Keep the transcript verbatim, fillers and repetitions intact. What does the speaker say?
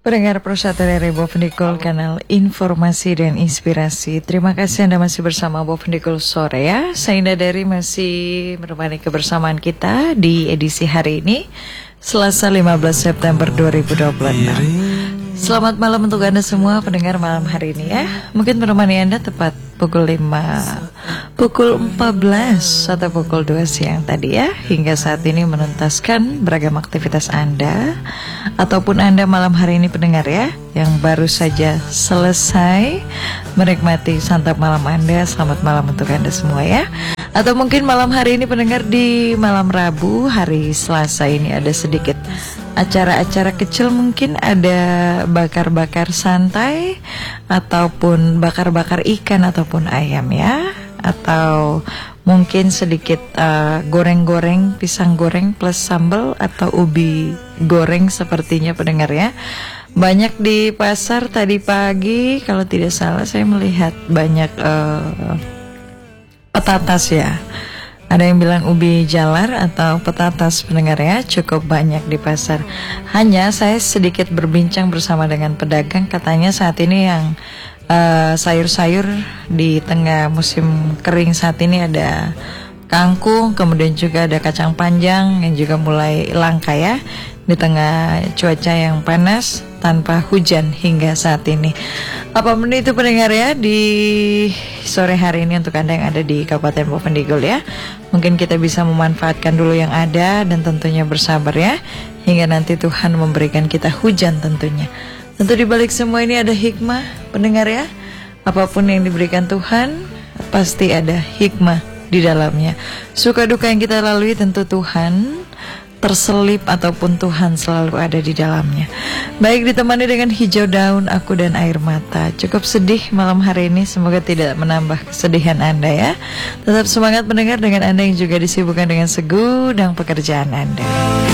Pendengar Prosata dari Bob Nicole, kanal informasi dan inspirasi. Terima kasih Anda masih bersama Bob Nicole sore ya. Saya Indah Dari masih menemani kebersamaan kita di edisi hari ini, Selasa lima belas September dua ribu dua puluh enam. Selamat malam untuk Anda semua pendengar malam hari ini ya. Mungkin menemani Anda tepat pukul lima, pukul empat belas atau pukul dua siang tadi ya. Hingga saat ini menuntaskan beragam aktivitas Anda, ataupun Anda malam hari ini pendengar ya, yang baru saja selesai menikmati santap malam Anda. Selamat malam untuk Anda semua ya. Atau mungkin malam hari ini pendengar di malam Rabu, hari Selasa ini ada sedikit acara-acara kecil, mungkin ada bakar-bakar santai ataupun bakar-bakar ikan ataupun ayam ya, atau mungkin sedikit uh, goreng-goreng, pisang goreng plus sambal atau ubi goreng sepertinya pendengar ya. Banyak di pasar tadi pagi kalau tidak salah saya melihat banyak uh, petatas ya. Ada yang bilang ubi jalar atau petatas pendengar ya, cukup banyak di pasar. Hanya saya sedikit berbincang bersama dengan pedagang, katanya saat ini yang uh, sayur-sayur di tengah musim kering saat ini ada kangkung, kemudian juga ada kacang panjang yang juga mulai langka ya, di tengah cuaca yang panas tanpa hujan hingga saat ini. Apa menit itu pendengar ya di sore hari ini untuk Anda yang ada di Kabupaten Bovendigul ya. Mungkin kita bisa memanfaatkan dulu yang ada dan tentunya bersabar ya, hingga nanti Tuhan memberikan kita hujan tentunya. Tentu di balik semua ini ada hikmah pendengar ya. Apapun yang diberikan Tuhan pasti ada hikmah di dalamnya. Suka duka yang kita lalui tentu Tuhan terselip ataupun Tuhan selalu ada di dalamnya. Baik, ditemani dengan hijau daun aku dan air mata. Cukup sedih malam hari ini, semoga tidak menambah kesedihan Anda ya. Tetap semangat mendengar dengan Anda yang juga disibukkan dengan segudang pekerjaan Anda.